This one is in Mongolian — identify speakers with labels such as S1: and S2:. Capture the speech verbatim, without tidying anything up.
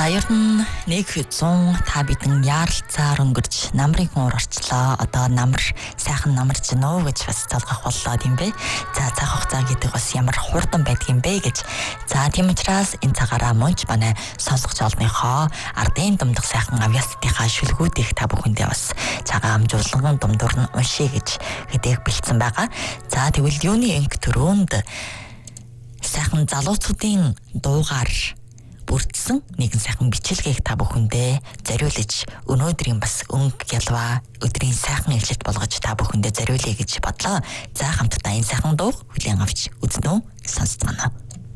S1: За ер нь нэг зуун та бидэн яаралцаар өнгөрч намрын уур орчлоо. Одоо намар сайхан намарч гинөө гэж бас залгах боллоо тийм бэ. За цаг хугацаа гэдэг бас ямар хурдан байдгийм бэ гэж. За тийм учраас энэ цагаараа мунч манай сонсогч олныхоо ардын думдах сайхан авьяастынхаа шүлгүүдийг та бүхэндээ бас цагаан амжуулган думдуур нь уншия гэж хэдээх бэлдсэн байгаа. За тэгвэл юуны энх төрөөнд сайхан залуучуудын дуугаар бүрдсэн нэгэн сайхан бичлэгийг та бүхэндээ зориулж өнөөдрийн бас өнгө ялваа өдрийн сайхан эхлэлт болгож та бүхэндээ зориулъя гэж бодлоо. За хамтдаа энэ сайхан дуу хүлээн авч үзнэ үү? Сонсцгоно.